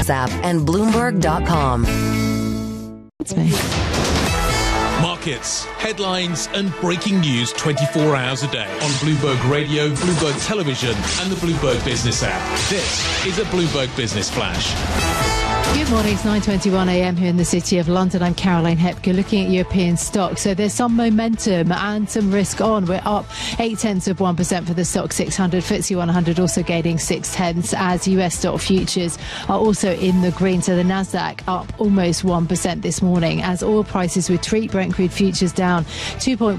Stocks app and Bloomberg.com. It's me. Markets, headlines and breaking news 24 hours a day on Bloomberg Radio, Bloomberg Television and the Bloomberg Business app. This is a Bloomberg Business Flash. Good morning, it's 9:21 a.m. here in the City of London. I'm Caroline Hepker looking at European stocks. So there's some momentum and some risk on. We're up 0.8% for the stock 600. FTSE 100 also gaining 0.6 as US stock futures are also in the green. So the Nasdaq up almost 1% this morning as oil prices retreat. Brent crude futures down 2.1%,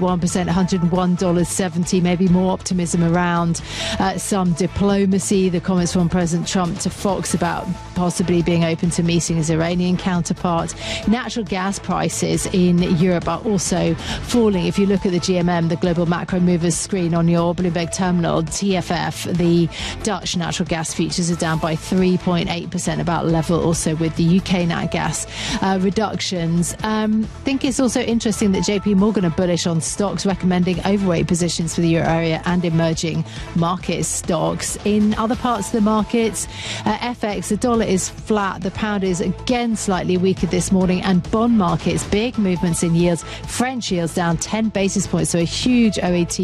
$101.70. Maybe more optimism around some diplomacy. The comments from President Trump to Fox about possibly being open to meeting his Iranian counterpart. Natural gas prices in Europe are also falling. If you look at the GMM, the global macro movers screen on your Bloomberg terminal, TFF, the Dutch natural gas futures are down by 3.8%, about level also with the UK nat gas reductions. I think it's also interesting that JP Morgan are bullish on stocks, recommending overweight positions for the euro area and emerging market stocks. In other parts of the markets, FX, the dollar is flat, the pound is again slightly weaker this morning, and bond markets, big movements in yields. French yields down 10 basis points, so a huge OAT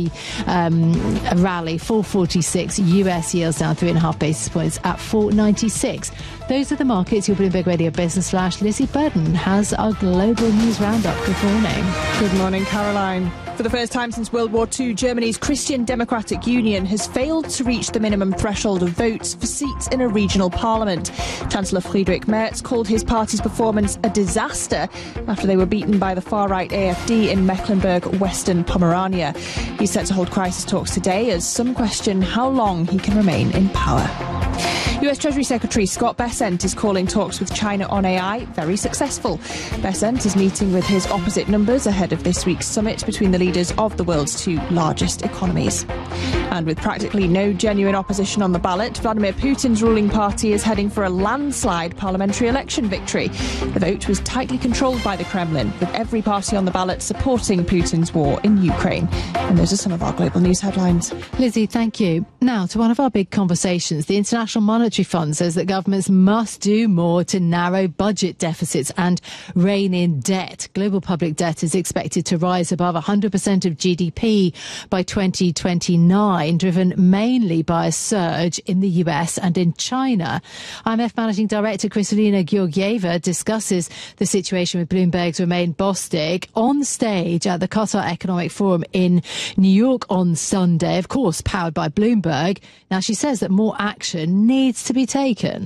rally, 446. US yields down 3.5 basis points at 496. Those are the markets. Your Bloomberg Radio Business Flash. Lizzie Burden has our global news roundup. Good morning. Good morning, Caroline. For the first time since World War II, Germany's Christian Democratic Union has failed to reach the minimum threshold of votes for seats in a regional parliament. Chancellor Friedrich Merz called his party's performance a disaster after they were beaten by the far-right AfD in Mecklenburg-Western Pomerania. He's set to hold crisis talks today as some question how long he can remain in power. US Treasury Secretary Scott Bessent is calling talks with China on AI very successful. Bessent is meeting with his opposite numbers ahead of this week's summit between the leaders of the world's two largest economies. And with practically no genuine opposition on the ballot, Vladimir Putin's ruling party is heading for a landslide parliamentary election victory. The vote was tightly controlled by the Kremlin, with every party on the ballot supporting Putin's war in Ukraine. And those are some of our global news headlines. Lizzie, thank you. Now to one of our big conversations. The International Monetary Fund says that governments must do more to narrow budget deficits and rein in debt. Global public debt is expected to rise above 100% of GDP by 2029, driven mainly by a surge in the US and in China. IMF Managing Director Kristalina Georgieva discusses the situation with Bloomberg's Romain Bostic on stage at the Qatar Economic Forum in New York on Sunday, of course powered by Bloomberg. Now she says that more action needs to be taken.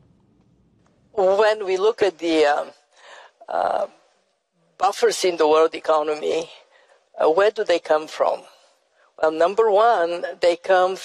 When we look at the buffers in the world economy, where do they come from? Well, number one, they come